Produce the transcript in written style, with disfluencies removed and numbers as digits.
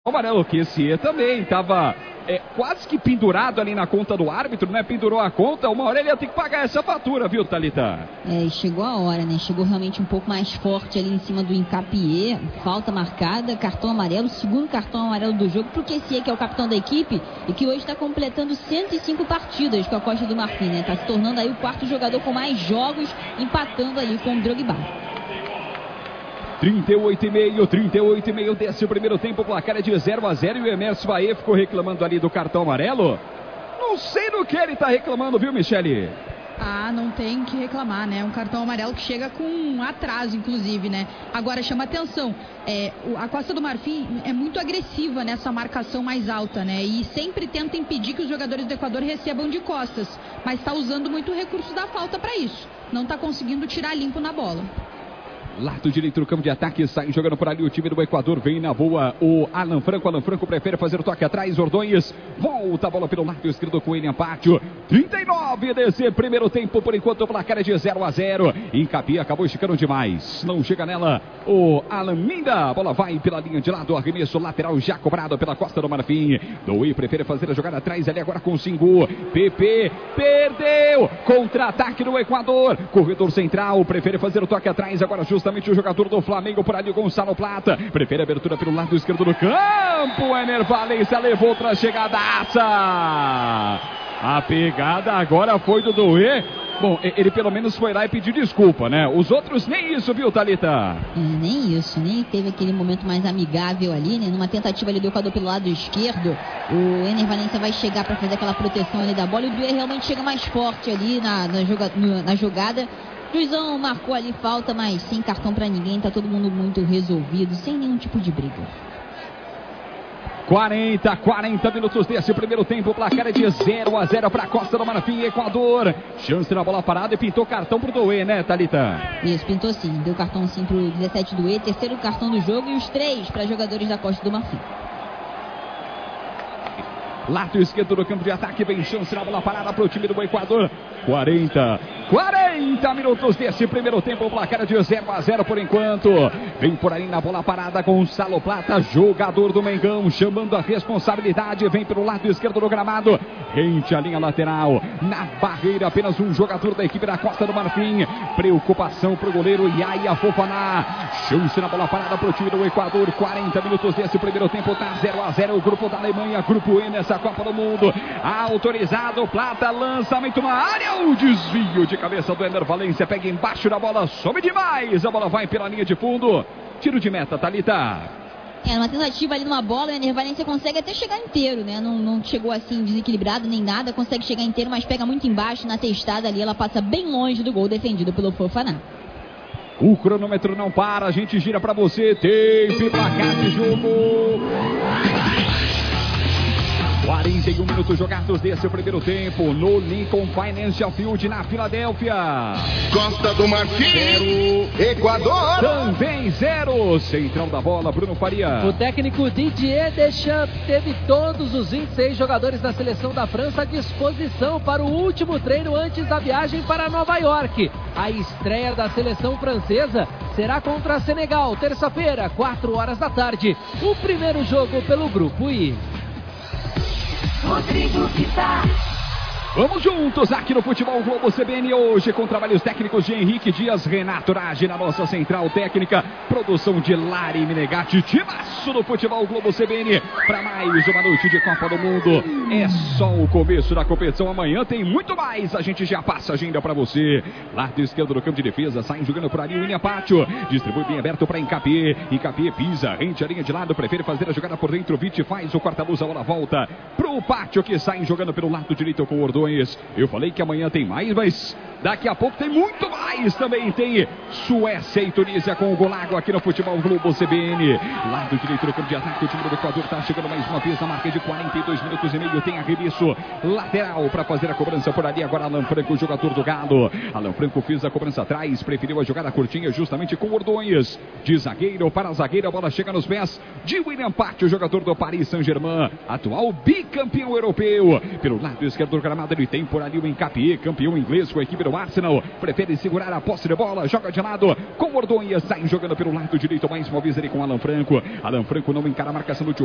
O amarelo que esse também estava quase que pendurado ali na conta do árbitro, né? Pendurou a conta, uma hora ele ia ter que pagar essa fatura, viu, Thalita? E chegou a hora, né? Chegou realmente um pouco mais forte ali em cima do Hincapié. Falta marcada, cartão amarelo, segundo cartão amarelo do jogo pro Kessié, que é o capitão da equipe e que hoje está completando 105 partidas com a Costa do Marfim, né? Tá se tornando aí o quarto jogador com mais jogos, empatando ali com o Drogba. 38,5 desse primeiro tempo, o placar é de 0-0 e o Emerson Baê ficou reclamando ali do cartão amarelo. Não sei do que ele tá reclamando, viu, Michele? Não tem que reclamar, né? Um cartão amarelo que chega com um atraso, inclusive, né? Agora, chama atenção, a Costa do Marfim é muito agressiva nessa marcação mais alta, né? E sempre tenta impedir que os jogadores do Equador recebam de costas, mas está usando muito o recurso da falta para isso. Não está conseguindo tirar limpo na bola. Lado direito do campo de ataque, sai jogando por ali o time do Equador, vem na boa o Alan Franco prefere fazer o toque atrás, Ordonhas, volta a bola pelo lado esquerdo com o William Pátio, 39 desse primeiro tempo, por enquanto o placar é de 0-0, Hincapié acabou esticando demais, não chega nela o Alan Minda, a bola vai pela linha de lado, arremesso lateral já cobrado pela Costa do Marfim, Douê prefere fazer a jogada atrás ali agora com o Singu, PP perdeu, contra-ataque do Equador, corredor central, prefere fazer o toque atrás, agora justamente o jogador do Flamengo por ali, Gonçalo Plata, prefere abertura pelo lado esquerdo do campo, o Ener Valencia levou para a chegadaça, a pegada agora foi do Douê. Bom, ele pelo menos foi lá e pediu desculpa, né? Os outros nem isso, viu, Thalita? Nem isso, nem teve aquele momento mais amigável ali, né? Numa tentativa ali do Equador pelo lado esquerdo, o Ener Valencia vai chegar para fazer aquela proteção ali da bola e o Doué realmente chega mais forte ali na jogada. Juizão marcou ali falta, mas sem cartão para ninguém, tá todo mundo muito resolvido, sem nenhum tipo de briga. 40 minutos desse primeiro tempo, o placar é de 0-0 para a Costa do Marfim, Equador. Chance na bola parada e pintou cartão pro Doué, né, Thalita? Isso, pintou sim, deu cartão sim pro 17 Doué, terceiro cartão do jogo e os 3 para jogadores da Costa do Marfim. Lado esquerdo do campo de ataque, vem chance na bola parada para o time do Equador. 40 minutos desse primeiro tempo, o placar é de 0-0 por enquanto. Vem por aí na bola parada Gonçalo Plata, jogador do Mengão, chamando a responsabilidade, vem pelo lado esquerdo do gramado, rente a linha lateral, na barreira apenas um jogador da equipe da Costa do Marfim, preocupação para o goleiro Yaya Fofaná, chance na bola parada para o time do Equador. 40 minutos desse primeiro tempo, tá 0-0, o grupo da Alemanha, grupo E nessa Copa do Mundo, autorizado, Plata, lançamento na área, o desvio de cabeça do Ener Valencia, pega embaixo da bola, sobe demais, a bola vai pela linha de fundo, tiro de meta, Thalita. Numa tentativa ali numa bola, o Ener Valencia consegue até chegar inteiro, né? Não chegou assim desequilibrado nem nada, consegue chegar inteiro, mas pega muito embaixo na testada ali, ela passa bem longe do gol defendido pelo Fofaná. O cronômetro não para, a gente gira pra você, tempo e placar de jogo. 41 minutos jogados desse primeiro tempo no Lincoln Financial Field na Filadélfia. Costa do Marfim, Equador também 0. Central da bola, Bruno Faria. O técnico Didier Deschamps teve todos os 26 jogadores da seleção da França à disposição para o último treino antes da viagem para Nova York. A estreia da seleção francesa será contra a Senegal, terça-feira, 4 horas da tarde. O primeiro jogo pelo Grupo I. Rodrigo Vitar. Vamos juntos aqui no Futebol Globo CBN hoje com trabalhos técnicos de Henrique Dias, Renato Rage na nossa central técnica, produção de Lari Menegatti, timaço do Futebol Globo CBN para mais uma noite de Copa do Mundo. É só o começo da competição, amanhã tem muito mais, a gente já passa a agenda para você. Lado esquerdo do campo de defesa, sai jogando por ali o William Pátio, distribui bem aberto para Hincapié, Hincapié pisa, rente a linha de lado, prefere fazer a jogada por dentro, Vitti faz o corta-luz, a bola volta pro Pátio que sai jogando pelo lado direito com o Ordonhas. Eu falei que amanhã tem mais, mas daqui a pouco tem muito mais. Também tem Suécia e Tunísia com o Golago aqui no Futebol Globo CBN. Lado direito do campo de ataque, o time do Equador está chegando mais uma vez na marca de 42 minutos e meio. Tem arremesso lateral para fazer a cobrança por ali. Agora Alan Franco, o jogador do Galo. Alan Franco fez a cobrança atrás, preferiu a jogada curtinha justamente com Ordonhas. De zagueiro para zagueiro, a bola chega nos pés de William Pátio, o jogador do Paris Saint-Germain, atual bicampeão europeu. Pelo lado esquerdo do gramado, ele tem por ali o Hincapié, campeão inglês com a equipe do Arsenal. Prefere segurar a posse de bola, joga de lado com Ordonhas, sai jogando pelo lado direito mais uma vez ele com Alan Franco. Alan Franco não encara a marcação do